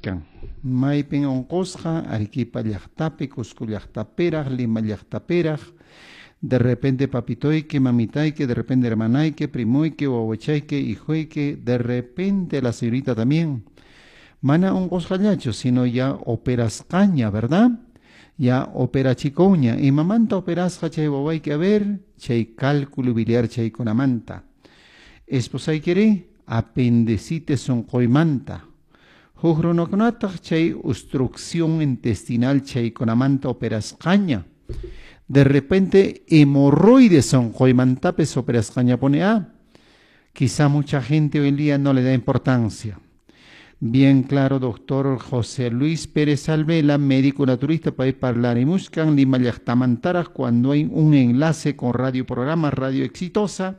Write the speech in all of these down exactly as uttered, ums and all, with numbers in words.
mushkan. Maypin onqusqa, Arequipa llaqtapi, Cusco llaqtaperaq, Lima llaqtaperaq, de repente papitoyque, mamitaike, de repente hermanaique, primoyque, wawachaike, hijoyque, de repente la señorita también. Mana onqusqallachu, sino ya operasqaña, ¿verdad? Ya opera chicoña. Y mamanta operasqa chay wawayque, a ver, chay cálculo biliar chaykunamanta. Esposaykiri, apendicitis sonqoymanta. Hukrunukunataq chay obstrucción intestinal chaykunamanta operasqaña. De repente hemorroides sonqoymantapis operasqaña pone a. Quizá mucha gente hoy en día no le da importancia. Bien claro, doctor José Luis Pérez Alvela, médico naturista, para hablar y buscan Lima llaqtamantaraq, cuando hay un enlace con radio programa, radio exitosa,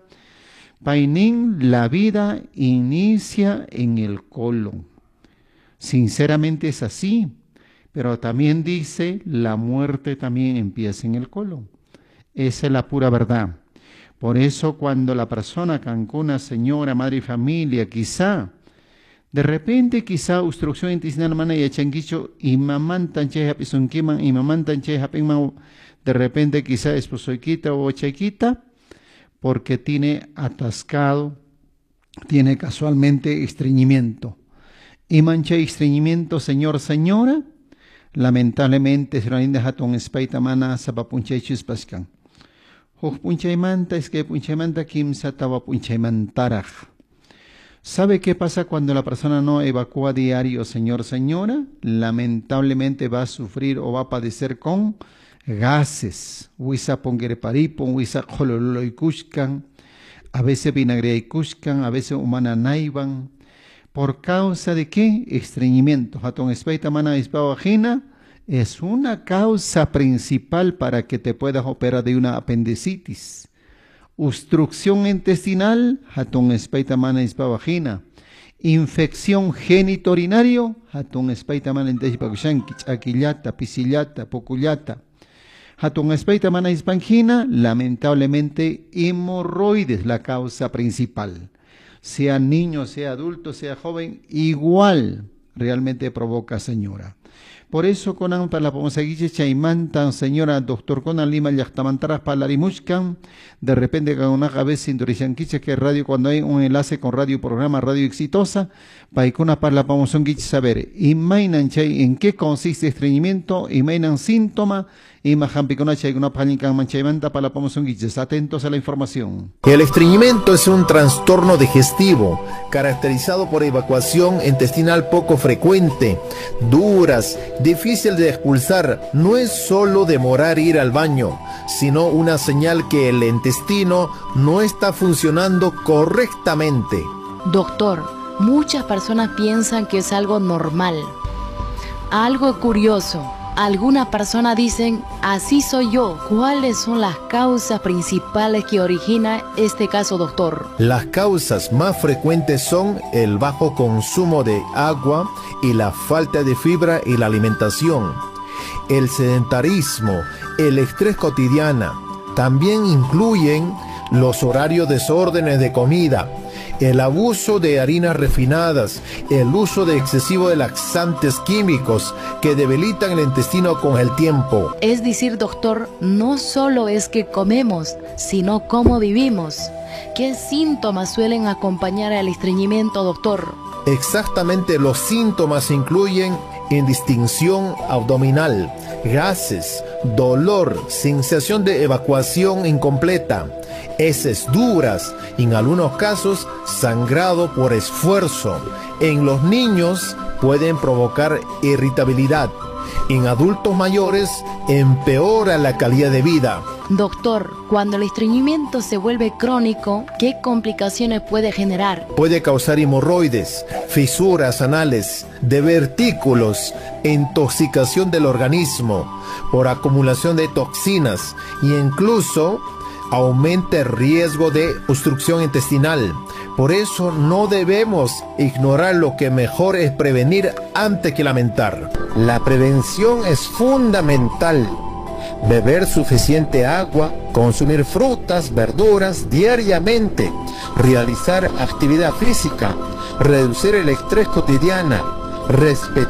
painin, la vida inicia en el colon. Sinceramente es así, pero también dice la muerte también empieza en el colon. Esa es la pura verdad. Por eso cuando la persona cancuna, señora, madre y familia, quizá de repente, quizá obstrucción intestinal mana y chanquicho y mamantan cheja pisunquiman y mamantan cheja pingman, de repente quizá esposoiquita o chaquita, porque tiene atascado, tiene casualmente estreñimiento. Y mancha estreñimiento, señor, señora, lamentablemente, Sraninda Hatton Espaita Mana Sapapunchaychis Pascan. Huk punchaymanta es que punchaymanta kimsa tawa punchaymantaraj. ¿Sabe qué pasa cuando la persona no evacúa diario, señor, señora? Lamentablemente va a sufrir o va a padecer con gases. Huisa ponguereparipon, huisa jololoikushkan, a veces vinagreikushkan, a veces humana naivan. ¿Por causa de qué? Estreñimiento. Hatón espaita mana vagina es una causa principal para que te puedas operar de una apendicitis. Obstrucción intestinal, hatun espaita mana ispa vagina. Infección genitorinario, hatun espaita mana intespakushanki, aquillata, pisillata, pocullata. Hatun espaita mana ispangina, lamentablemente hemorroides, la causa principal. Sea niño, sea adulto, sea joven, igual realmente provoca, señora. Por eso, conan para la pomosaguiche chaimantan, señora doctor Conan Lima llaqtamantaras palarimushkan, de repente con una cabeza sintonizanquiche que radio cuando hay un enlace con radio programa radio exitosa, paikuna para la pomosanguiche saber, imainan chay en qué consiste estreñimiento, imainan síntoma, y majampicona chaykuna palinkan manchaymanta para la pomosanguiche, atentos a la información. El estreñimiento es un trastorno digestivo caracterizado por evacuación intestinal poco frecuente, duras, difícil de expulsar. No es solo demorar ir al baño, sino una señal que el intestino no está funcionando correctamente. Doctor, muchas personas piensan que es algo normal, algo curioso. Algunas personas dicen, así soy yo. ¿Cuáles son las causas principales que originan este caso, doctor? Las causas más frecuentes son el bajo consumo de agua y la falta de fibra y la alimentación, el sedentarismo, el estrés cotidiano. También incluyen los horarios desórdenes de comida, el abuso de harinas refinadas, el uso de excesivo de laxantes químicos que debilitan el intestino con el tiempo. Es decir, doctor, no solo es que comemos, sino cómo vivimos. ¿Qué síntomas suelen acompañar al estreñimiento, doctor? Exactamente, los síntomas incluyen indistinción abdominal, gases, dolor, sensación de evacuación incompleta, heces duras, en algunos casos sangrado por esfuerzo. En los niños pueden provocar irritabilidad. En adultos mayores empeora la calidad de vida. Doctor, cuando el estreñimiento se vuelve crónico, ¿qué complicaciones puede generar? Puede causar hemorroides, fisuras anales, divertículos, intoxicación del organismo por acumulación de toxinas e incluso aumenta el riesgo de obstrucción intestinal. Por eso no debemos ignorar lo que mejor es prevenir antes que lamentar. La prevención es fundamental. Beber suficiente agua, consumir frutas, verduras diariamente, realizar actividad física, reducir el estrés cotidiano, respetar